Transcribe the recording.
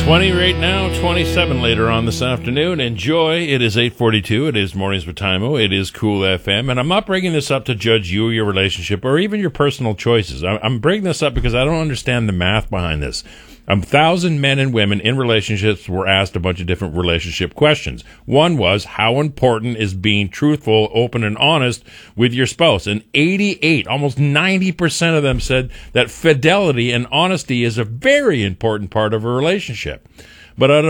20 right now, 27 later on this afternoon. Enjoy. It is 8:42. It is Mornings with Timo. It is Cool FM. And I'm not bringing this up to judge you or your relationship or even your personal choices. I'm bringing this up because I don't understand the math behind this. 1,000 men and women in relationships were asked a bunch of different relationship questions. One was, how important is being truthful, open, and honest with your spouse? And 88, almost 90% of them said that fidelity and honesty is a very important part of a relationship. But out of